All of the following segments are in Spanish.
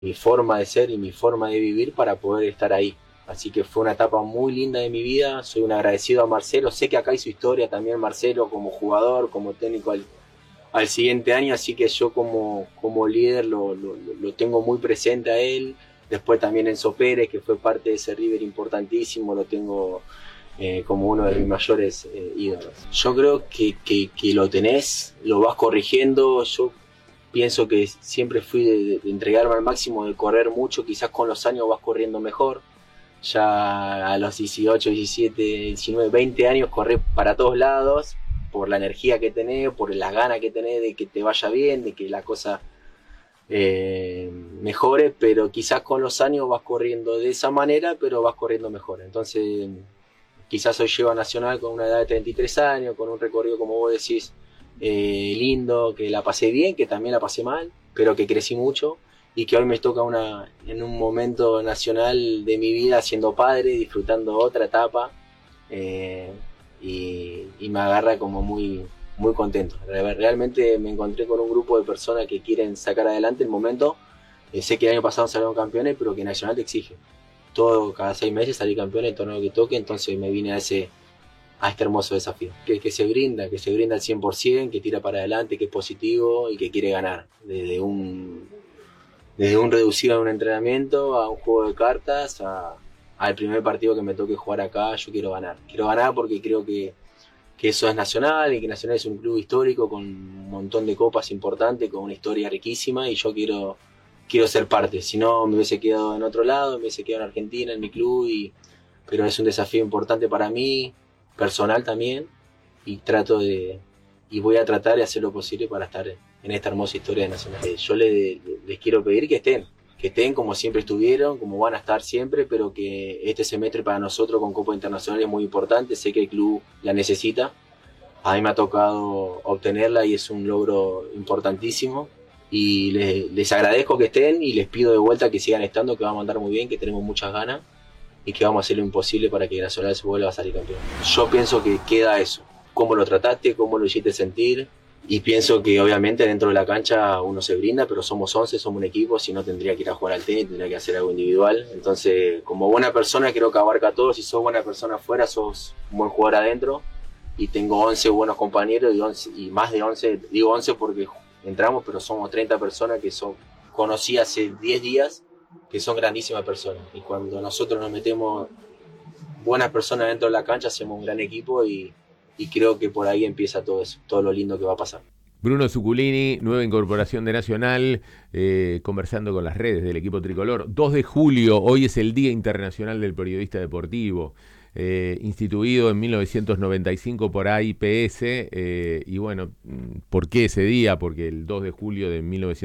mi forma de ser y mi forma de vivir para poder estar ahí. Así que fue una etapa muy linda de mi vida, soy un agradecido a Marcelo, sé que acá hizo historia también Marcelo como jugador, como técnico al siguiente año, así que yo como líder lo tengo muy presente a él. Después también Enzo Pérez, que fue parte de ese River importantísimo, lo tengo como uno de mis mayores ídolos. Yo creo que lo tenés, lo vas corrigiendo. Yo pienso que siempre fui de entregarme al máximo, de correr mucho, quizás con los años vas corriendo mejor. Ya a los 18, 17, 19, 20 años correr para todos lados, por la energía que tenés, por las ganas que tenés de que te vaya bien, de que la cosa mejore, pero quizás con los años vas corriendo de esa manera, pero vas corriendo mejor. Entonces, quizás hoy llego a Nacional con una edad de 33 años, con un recorrido, como vos decís, lindo, que la pasé bien, que también la pasé mal, pero que crecí mucho y que hoy me toca en un momento nacional de mi vida siendo padre, disfrutando otra etapa y me agarra como muy contento. Realmente me encontré con un grupo de personas que quieren sacar adelante el momento. Sé que el año pasado salieron campeones, pero que Nacional te exige. Todo, cada 6 meses salir campeón en el torneo que toque, entonces me vine a este hermoso desafío. Que se brinda al 100%, que tira para adelante, que es positivo y que quiere ganar. Desde un reducido a un entrenamiento, a un juego de cartas, al primer partido que me toque jugar acá, yo quiero ganar. Quiero ganar porque creo que eso es Nacional y que Nacional es un club histórico con un montón de copas importantes, con una historia riquísima y yo quiero ser parte. Si no, me hubiese quedado en otro lado, me hubiese quedado en Argentina, en mi club, pero es un desafío importante para mí, personal también, y voy a tratar de hacer lo posible para estar en esta hermosa historia de Nacional. Yo les quiero pedir que estén como siempre estuvieron, como van a estar siempre, pero que este semestre para nosotros con Copa Internacional es muy importante, sé que el club la necesita, a mí me ha tocado obtenerla y es un logro importantísimo y les agradezco que estén y les pido de vuelta que sigan estando, que vamos a andar muy bien, que tenemos muchas ganas y que vamos a hacer lo imposible para que Nacional se vuelva a salir campeón. Yo pienso que queda eso, cómo lo trataste, cómo lo hiciste sentir. Y pienso que obviamente dentro de la cancha uno se brinda, pero somos 11, somos un equipo, si no tendría que ir a jugar al tenis, tendría que hacer algo individual. Entonces, como buena persona creo que abarca a todos, si sos buena persona afuera, sos un buen jugador adentro. Y tengo 11 buenos compañeros y más de 11, digo 11 porque entramos, pero somos 30 personas que conocí hace 10 días, que son grandísimas personas. Y cuando nosotros nos metemos buenas personas dentro de la cancha, hacemos un gran equipo y creo que por ahí empieza todo eso, todo lo lindo que va a pasar. Bruno Zuculini, nueva incorporación de Nacional, conversando con las redes del equipo tricolor. 2 de julio, hoy es el Día Internacional del Periodista Deportivo, instituido en 1995 por AIPS, y bueno, ¿por qué ese día? Porque el 2 de julio de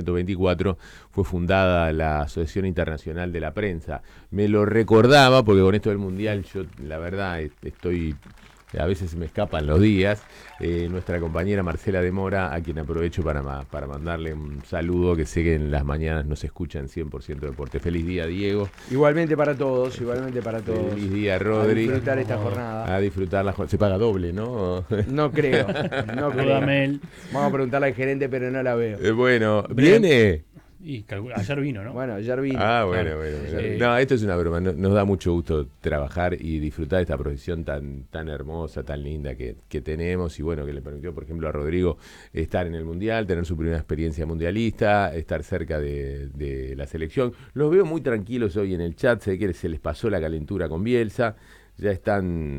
1924 fue fundada la Asociación Internacional de la Prensa. Me lo recordaba porque con esto del Mundial yo la verdad estoy... A veces me escapan los días. Nuestra compañera Marcela de Mora, a quien aprovecho para mandarle un saludo, que sé que en las mañanas nos escuchan 100% Deporte. Feliz día, Diego. Igualmente para todos, igualmente para todos. Feliz día, Rodri. A disfrutar esta jornada. A disfrutar la jornada. Se paga doble, ¿no? No creo, no creo. Vamos a preguntarle al gerente, pero no la veo. Bueno, ¿viene? Y ayer vino, ¿no? Bueno, ayer vino. Bueno. No, esto es una broma. Nos da mucho gusto trabajar y disfrutar de esta profesión tan hermosa, tan linda que tenemos y bueno, que le permitió, por ejemplo, a Rodrigo estar en el Mundial, tener su primera experiencia mundialista, estar cerca de la selección. Los veo muy tranquilos hoy en el chat, sé que se les pasó la calentura con Bielsa, ya están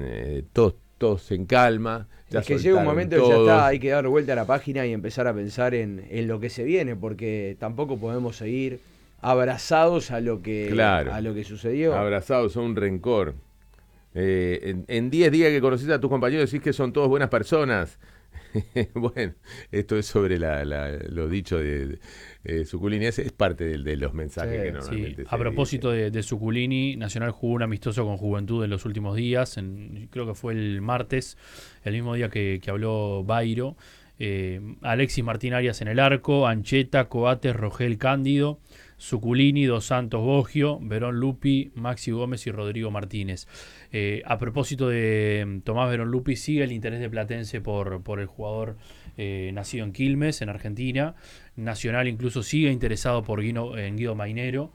todos en calma. Es que llega un momento que ya está, hay que dar vuelta a la página y empezar a pensar en lo que se viene, porque tampoco podemos seguir abrazados a lo que sucedió. Abrazados a un rencor. En 10 días que conociste a tus compañeros decís que son todos buenas personas. Bueno, esto es sobre lo dicho de Zuculini, es parte de los mensajes que normalmente a propósito de Zuculini, Nacional jugó un amistoso con Juventud en los últimos días, creo que fue el martes, el mismo día que habló Bairo. Alexis Martín Arias en el arco, Ancheta, Coates, Rogel, Cándido, Suculini, Dos Santos, Boggio, Verón Lupi, Maxi Gómez y Rodrigo Martínez. A propósito de Tomás Verón Lupi, sigue el interés de Platense por el jugador nacido en Quilmes, en Argentina. Nacional incluso sigue interesado por Guido Mainero.